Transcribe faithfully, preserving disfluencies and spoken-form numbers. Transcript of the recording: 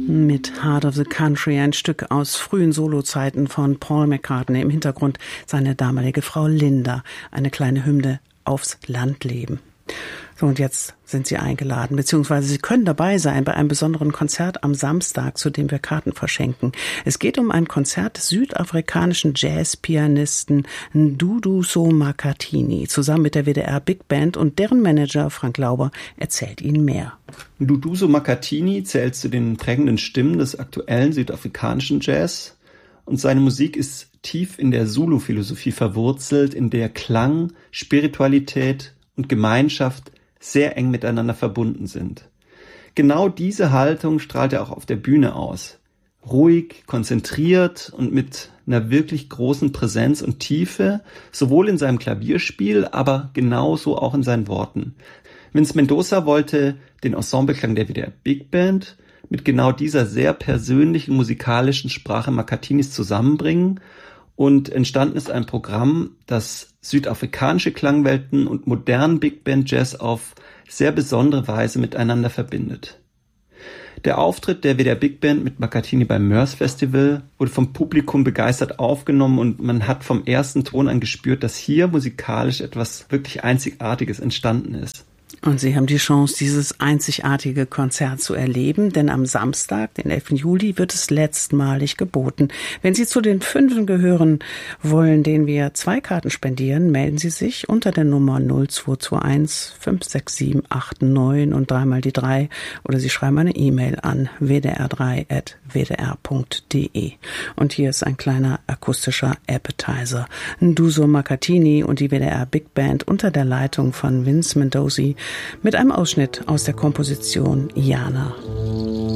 Mit Heart of the Country, ein Stück aus frühen Solozeiten von Paul McCartney. Im Hintergrund seine damalige Frau Linda, eine kleine Hymne aufs Landleben. So, und jetzt sind Sie eingeladen, beziehungsweise Sie können dabei sein bei einem besonderen Konzert am Samstag, zu dem wir Karten verschenken. Es geht um ein Konzert des südafrikanischen Jazzpianisten Nduduso Makhathini zusammen mit der W D R Big Band, und deren Manager Frank Lauber erzählt Ihnen mehr. Nduduso Makhathini zählt zu den prägenden Stimmen des aktuellen südafrikanischen Jazz, und seine Musik ist tief in der Zulu-Philosophie verwurzelt, in der Klang, Spiritualität und Gemeinschaft sehr eng miteinander verbunden sind. Genau diese Haltung strahlt er auch auf der Bühne aus. Ruhig, konzentriert und mit einer wirklich großen Präsenz und Tiefe, sowohl in seinem Klavierspiel, aber genauso auch in seinen Worten. Vince Mendoza wollte den Ensembleklang der W D R Big Band mit genau dieser sehr persönlichen musikalischen Sprache Makhathinis zusammenbringen, und entstanden ist ein Programm, das südafrikanische Klangwelten und modernen Big Band Jazz auf sehr besondere Weise miteinander verbindet. Der Auftritt der W D R Big Band mit Makhathini beim Mörs Festival wurde vom Publikum begeistert aufgenommen, und man hat vom ersten Ton an gespürt, dass hier musikalisch etwas wirklich Einzigartiges entstanden ist. Und Sie haben die Chance, dieses einzigartige Konzert zu erleben, denn am Samstag, den elften Juli, wird es letztmalig geboten. Wenn Sie zu den Fünfen gehören wollen, denen wir zwei Karten spendieren, melden Sie sich unter der Nummer null zwei zwei eins fünf sechs sieben acht neun und dreimal die drei, oder Sie schreiben eine E-Mail an w d r drei at w d r punkt d e. Und hier ist ein kleiner akustischer Appetizer. Nduduso Makhathini und die W D R Big Band unter der Leitung von Vince Mendoza mit einem Ausschnitt aus der Komposition Jana.